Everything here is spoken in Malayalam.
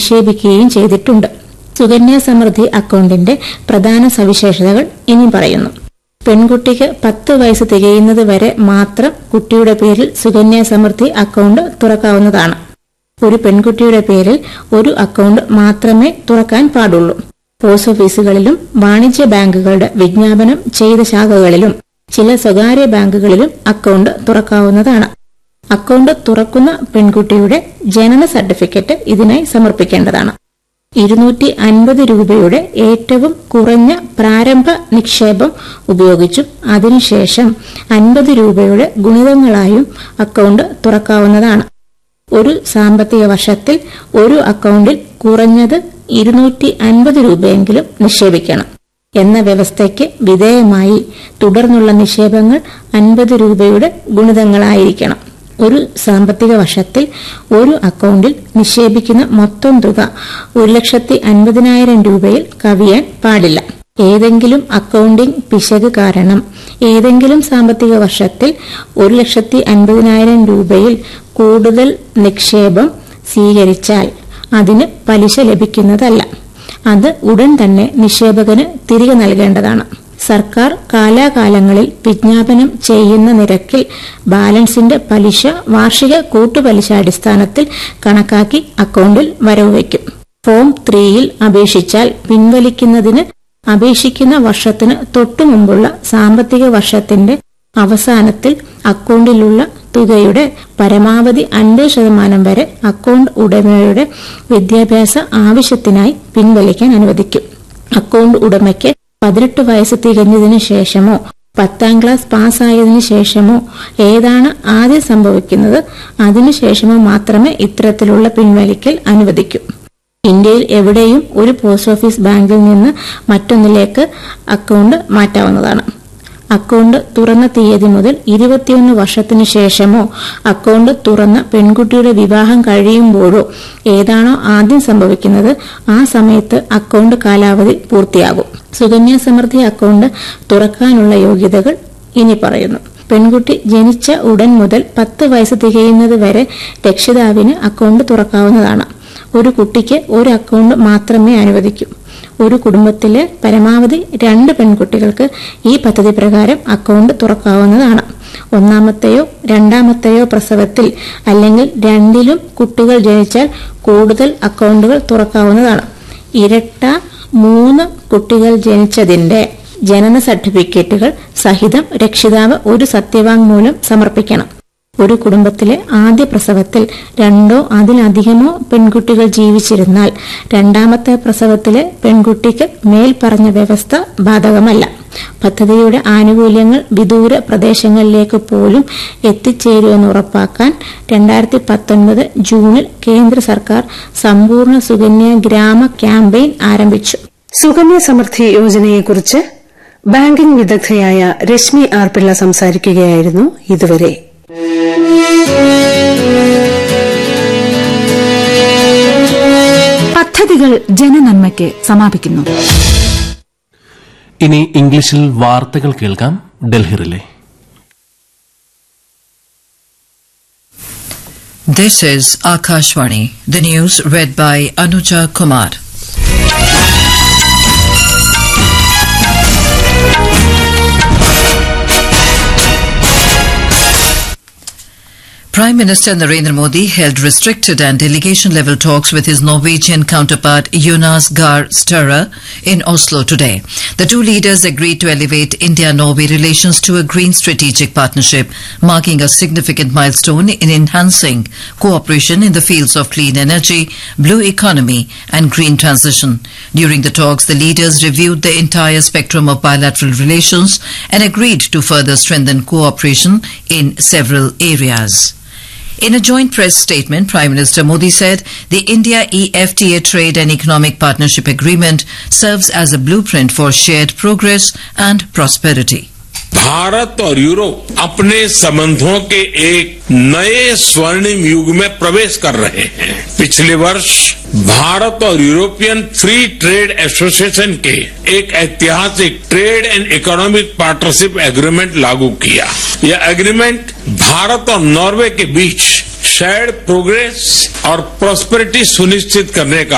നിക്ഷേപിക്കുകയും ചെയ്തിട്ടുണ്ട്. സുകന്യ സമൃദ്ധി അക്കൌണ്ടിന്റെ പ്രധാന സവിശേഷതകൾ ഇനി പറയുന്നു. പെൺകുട്ടിക്ക് 10 വയസ്സ് തികയുന്നത് വരെ മാത്രം കുട്ടിയുടെ പേരിൽ സുകന്യ സമൃദ്ധി അക്കൌണ്ട് തുറക്കാവുന്നതാണ്. ഒരു പെൺകുട്ടിയുടെ പേരിൽ ഒരു അക്കൌണ്ട് മാത്രമേ തുറക്കാൻ പാടുള്ളൂ. പോസ്റ്റ് ഓഫീസുകളിലും വാണിജ്യ ബാങ്കുകളുടെ വിജ്ഞാപനം ചെയ്ത ശാഖകളിലും ചില സ്വകാര്യ ബാങ്കുകളിലും അക്കൌണ്ട് തുറക്കാവുന്നതാണ്. അക്കൌണ്ട് തുറക്കുന്ന പെൺകുട്ടിയുടെ ജനന സർട്ടിഫിക്കറ്റ് ഇതിനായി സമർപ്പിക്കേണ്ടതാണ്. 250 രൂപയുടെ ഏറ്റവും കുറഞ്ഞ പ്രാരംഭ നിക്ഷേപം ഉപയോഗിച്ചും അതിനുശേഷം 50 രൂപയുടെ ഗുണിതങ്ങളായും അക്കൌണ്ട് തുറക്കാവുന്നതാണ്. ഒരു സാമ്പത്തിക വർഷത്തിൽ ഒരു അക്കൌണ്ടിൽ കുറഞ്ഞത് 250 രൂപയെങ്കിലും നിക്ഷേപിക്കണം എന്ന വ്യവസ്ഥയ്ക്ക് വിധേയമായി തുടർന്നുള്ള നിക്ഷേപങ്ങൾ 50 രൂപയുടെ ഗുണിതങ്ങളായിരിക്കണം. ഒരു സാമ്പത്തിക വർഷത്തിൽ ഒരു അക്കൌണ്ടിൽ നിക്ഷേപിക്കുന്ന മൊത്തം തുക 1,50,000 രൂപയിൽ കവിയാൻ പാടില്ല. ഏതെങ്കിലും അക്കൌണ്ടിംഗ് പിശക് കാരണം ഏതെങ്കിലും സാമ്പത്തിക വർഷത്തിൽ 1,50,000 രൂപയിൽ കൂടുതൽ നിക്ഷേപം സ്വീകരിച്ചാൽ അതിന് പലിശ ലഭിക്കുന്നതല്ല. അത് ഉടൻ തന്നെ നിക്ഷേപകന് തിരികെ നൽകേണ്ടതാണ്. സർക്കാർ കാലാകാലങ്ങളിൽ വിജ്ഞാപനം ചെയ്യുന്ന നിരക്കിൽ ബാലൻസിന്റെ പലിശ വാർഷിക കൂട്ടുപലിശ അടിസ്ഥാനത്തിൽ കണക്കാക്കി അക്കൌണ്ടിൽ വരവ് വയ്ക്കും. ഫോം 3യിൽ അപേക്ഷിച്ചാൽ പിൻവലിക്കുന്നതിന് അപേക്ഷിക്കുന്ന വർഷത്തിന് തൊട്ടുമുമ്പുള്ള സാമ്പത്തിക വർഷത്തിന്റെ അവസാനത്തിൽ അക്കൌണ്ടിലുള്ള തുകയുടെ പരമാവധി 50% വരെ അക്കൌണ്ട് ഉടമയുടെ വിദ്യാഭ്യാസ ആവശ്യത്തിനായി പിൻവലിക്കാൻ അനുവദിക്കും. അക്കൌണ്ട് ഉടമയ്ക്ക് 18 വയസ്സ് തികഞ്ഞതിനു ശേഷമോ 10ാം ക്ലാസ് പാസ്സായതിനു ശേഷമോ ഏതാണ് ആദ്യം സംഭവിക്കുന്നത് അതിനുശേഷമോ മാത്രമേ ഇത്തരത്തിലുള്ള പിൻവലിക്കൽ അനുവദിക്കൂ. ഇന്ത്യയിൽ എവിടെയും ഒരു പോസ്റ്റ് ഓഫീസ് ബാങ്കിൽ നിന്ന് മറ്റൊന്നിലേക്ക് അക്കൌണ്ട് മാറ്റാവുന്നതാണ്. അക്കൌണ്ട് തുറന്ന തീയതി മുതൽ 21 വർഷത്തിനു ശേഷമോ അക്കൌണ്ട് തുറന്ന പെൺകുട്ടിയുടെ വിവാഹം കഴിയുമ്പോഴോ ഏതാണോ ആദ്യം സംഭവിക്കുന്നത് ആ സമയത്ത് അക്കൌണ്ട് കാലാവധി പൂർത്തിയാകും. സുകന്യ സമൃദ്ധി അക്കൌണ്ട് തുറക്കാനുള്ള യോഗ്യതകൾ ഇനി പറയുന്നു. പെൺകുട്ടി ജനിച്ച ഉടൻ മുതൽ 10 വയസ്സ് തികയുന്നത് വരെ രക്ഷിതാവിന് അക്കൌണ്ട് തുറക്കാവുന്നതാണ്. ഒരു കുട്ടിക്ക് ഒരു അക്കൌണ്ട് മാത്രമേ അനുവദിക്കൂ. ഒരു കുടുംബത്തിലെ പരമാവധി 2 പെൺകുട്ടികൾക്ക് ഈ പദ്ധതി പ്രകാരം അക്കൌണ്ട് തുറക്കാവുന്നതാണ്. ഒന്നാമത്തെയോ രണ്ടാമത്തെയോ പ്രസവത്തിൽ അല്ലെങ്കിൽ രണ്ടിലും കുട്ടികൾ ജനിച്ചാൽ കൂടുതൽ അക്കൌണ്ടുകൾ തുറക്കാവുന്നതാണ്. ഇരട്ട 3 കുട്ടികൾ ജനിച്ചതിന്റെ ജനന സർട്ടിഫിക്കറ്റുകൾ സഹിതം രക്ഷിതാവ് ഒരു സത്യവാങ്മൂലം സമർപ്പിക്കണം. ഒരു കുടുംബത്തിലെ ആദ്യ പ്രസവത്തിൽ 2ഓ അതിലധികമോ പെൺകുട്ടികൾ ജീവിച്ചിരുന്നാൽ രണ്ടാമത്തെ പ്രസവത്തിലെ പെൺകുട്ടിക്ക് മേൽപ്പറഞ്ഞ വ്യവസ്ഥ ബാധകമല്ല. പദ്ധതിയുടെ ആനുകൂല്യങ്ങൾ വിദൂര പ്രദേശങ്ങളിലേക്ക് പോലും എത്തിച്ചേരുമെന്ന് ഉറപ്പാക്കാൻ 2019 ജൂണിൽ കേന്ദ്ര സർക്കാർ സമ്പൂർണ്ണ സുകന്യ ഗ്രാമ ക്യാമ്പയിൻ ആരംഭിച്ചു. സുകന്യ സമൃദ്ധി യോജനയെക്കുറിച്ച് ബാങ്കിംഗ് വിദഗ്ധയായ രശ്മി ആർ പിള്ള സംസാരിക്കുകയായിരുന്നു ഇതുവരെ. പദ്ധതികൾ ജനനന്മയ്ക്ക് സമാപിക്കുന്നു. ഇനി ഇംഗ്ലീഷിൽ വാർത്തകൾ കേൾക്കാം. ഡൽഹിയിലെ This is Akashvani. The news read by Anuja Kumar. Prime Minister Narendra Modi held restricted and delegation-level talks with his Norwegian counterpart Jonas Gahr Støre in Oslo today. The two leaders agreed to elevate India-Norway relations to a green strategic partnership, marking a significant milestone in enhancing cooperation in the fields of clean energy, blue economy and green transition. During the talks, the leaders reviewed the entire spectrum of bilateral relations and agreed to further strengthen cooperation in several areas. In a joint press statement, Prime Minister Modi said the India-EFTA Trade and Economic Partnership Agreement serves as a blueprint for shared progress and prosperity. Bharat और यूरोप अपने संबंधों के एक नए स्वर्णिम युग में प्रवेश कर रहे हैं. पिछले वर्ष भारत और यूरोपियन फ्री ट्रेड एसोसिएशन के एक ऐतिहासिक trade and economic partnership agreement लागू किया. यह एग्रीमेंट भारत और नॉर्वे के बीच शेयर्ड प्रोग्रेस और प्रॉस्पेरिटी सुनिश्चित करने का